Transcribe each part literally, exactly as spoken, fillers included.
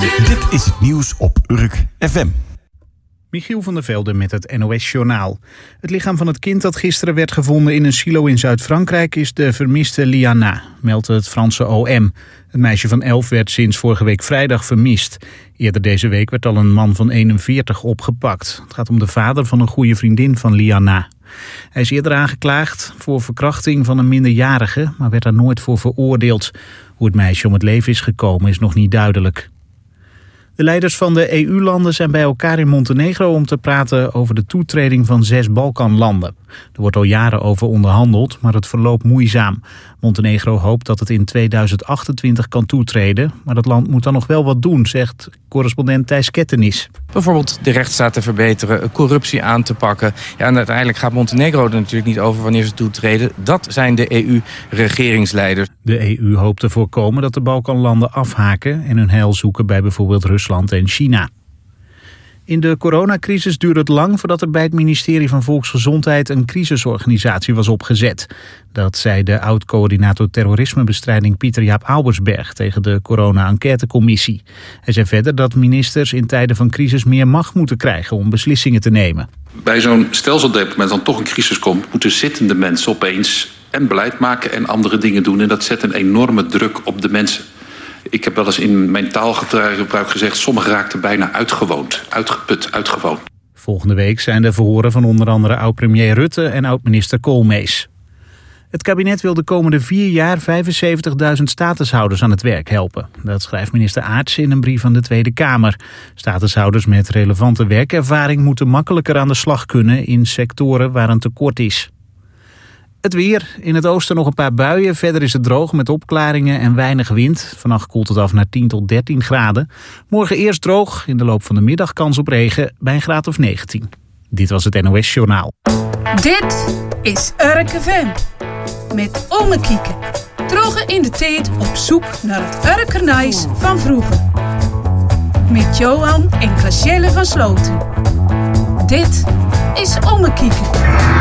Dit is het nieuws op Urk F M. Michiel van der Velde met het N O S-journaal. Het lichaam van het kind dat gisteren werd gevonden in een silo in Zuid-Frankrijk is de vermiste Liana, meldt het Franse O M. Het meisje van elf werd sinds vorige week vrijdag vermist. Eerder deze week werd al een man van eenenveertig opgepakt. Het gaat om de vader van een goede vriendin van Liana. Hij is eerder aangeklaagd voor verkrachting van een minderjarige, maar werd daar nooit voor veroordeeld. Hoe het meisje om het leven is gekomen is nog niet duidelijk. De leiders van de E U-landen zijn bij elkaar in Montenegro om te praten over de toetreding van zes Balkanlanden. Er wordt al jaren over onderhandeld, maar het verloopt moeizaam. Montenegro hoopt dat het in tweeduizend achtentwintig kan toetreden, maar dat land moet dan nog wel wat doen, zegt correspondent Thijs Kettenis. Bijvoorbeeld de rechtsstaat te verbeteren, corruptie aan te pakken. Ja, en uiteindelijk gaat Montenegro er natuurlijk niet over wanneer ze toetreden. Dat zijn de E U-regeringsleiders. De E U hoopt te voorkomen dat de Balkanlanden afhaken en hun heil zoeken bij bijvoorbeeld Rusland en China. In de coronacrisis duurde het lang voordat er bij het ministerie van Volksgezondheid een crisisorganisatie was opgezet. Dat zei de oud-coördinator terrorismebestrijding Pieter-Jaap Albersberg tegen de corona-enquêtecommissie. Hij zei verder dat ministers in tijden van crisis meer macht moeten krijgen om beslissingen te nemen. Bij zo'n stelseldepartement dan toch een crisis komt, moeten zittende mensen opeens en beleid maken en andere dingen doen. En dat zet een enorme druk op de mensen. Ik heb wel eens in mijn taalgebruik gezegd, sommigen raakten bijna uitgewoond, uitgeput, uitgewoond. Volgende week zijn de verhoren van onder andere oud-premier Rutte en oud-minister Koolmees. Het kabinet wil de komende vier jaar vijfenzeventigduizend statushouders aan het werk helpen. Dat schrijft minister Aerts in een brief aan de Tweede Kamer. Statushouders met relevante werkervaring moeten makkelijker aan de slag kunnen in sectoren waar een tekort is. Het weer. In het oosten nog een paar buien. Verder is het droog met opklaringen en weinig wind. Vannacht koelt het af naar tien tot dertien graden. Morgen eerst droog. In de loop van de middag kans op regen bij een graad of negentien. Dit was het N O S-journaal. Dit is Urk F M. Met Ome Kieke. Drogen in de tijd op zoek naar het Urkernijs van vroeger. Met Johan en Gracielle van Sloten. Dit is Ome Kieke.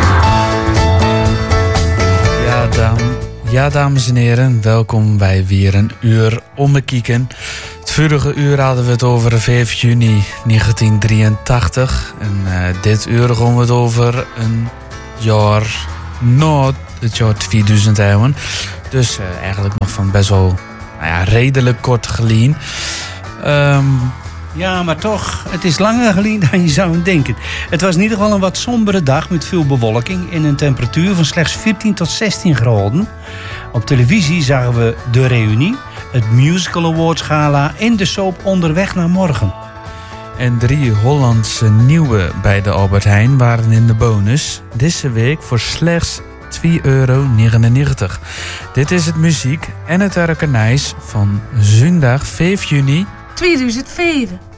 Ja, dam, ja, dames en heren, welkom bij weer een uur Ommekieken. Het vorige uur hadden we het over vijf juni negentien drieëntachtig. En uh, dit uur gaan we het over een jaar na het jaar tweeduizend hebben. Dus uh, eigenlijk nog van best wel nou ja, redelijk kort geleden. Um, Ja, maar toch, het is langer geleden dan je zou denken. Het was in ieder geval een wat sombere dag met veel bewolking en een temperatuur van slechts veertien tot zestien graden. Op televisie zagen we De Reunie, het Musical Awards Gala en de soap Onderweg naar Morgen. En drie Hollandse nieuwe bij de Albert Heijn waren in de bonus. Deze week voor slechts twee euro negenennegentig. Dit is het muziek en het Urkernijs van zondag vijf juni tweeduizend vier.